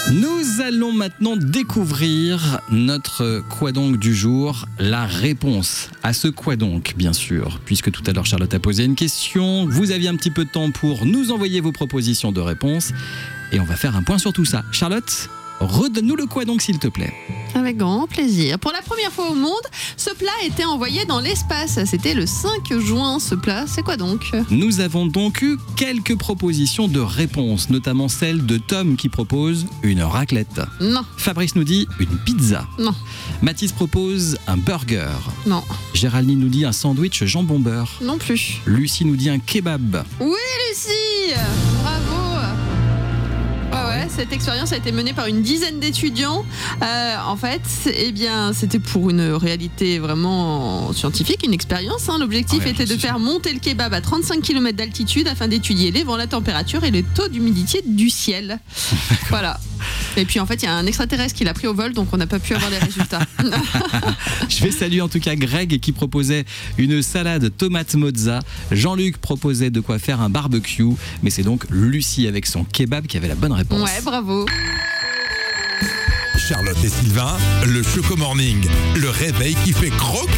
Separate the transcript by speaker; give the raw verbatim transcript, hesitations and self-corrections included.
Speaker 1: Nous allons maintenant découvrir notre quoi donc du jour, la réponse à ce quoi donc, bien sûr. Puisque tout à l'heure Charlotte a posé une question, vous aviez un petit peu de temps pour nous envoyer vos propositions de réponse et on va faire un point sur tout ça. Charlotte, redonne-nous le quoi donc s'il te plaît.
Speaker 2: Avec grand plaisir. Pour la première fois au monde, ce plat était envoyé dans l'espace. C'était le cinq juin, ce plat. C'est quoi donc ?
Speaker 1: Nous avons donc eu quelques propositions de réponses, notamment celle de Tom qui propose une raclette.
Speaker 2: Non.
Speaker 1: Fabrice nous dit une pizza.
Speaker 2: Non.
Speaker 1: Mathis propose un burger.
Speaker 2: Non.
Speaker 1: Géraldine nous dit un sandwich jambon beurre.
Speaker 2: Non plus.
Speaker 1: Lucie nous dit un kebab.
Speaker 2: Oui, Lucie ! Bravo ! Ah ouais, cette expérience a été menée par une dizaine d'étudiants. Euh, en fait, eh bien, c'était pour une réalité vraiment scientifique, une expérience. Hein. L'objectif
Speaker 1: Ouais,
Speaker 2: était de faire monter le kebab à trente-cinq kilomètres d'altitude afin d'étudier les vents, la température et le taux d'humidité du ciel. Voilà. Et puis en fait, il y a un extraterrestre qui l'a pris au vol, donc on n'a pas pu avoir les résultats.
Speaker 1: Je vais saluer en tout cas Greg qui proposait une salade tomate mozza. Jean-Luc proposait de quoi faire un barbecue. Mais c'est donc Lucie avec son kebab qui avait la bonne réponse.
Speaker 2: Ouais, bravo.
Speaker 3: Charlotte et Sylvain, le Choco Morning, le réveil qui fait croque.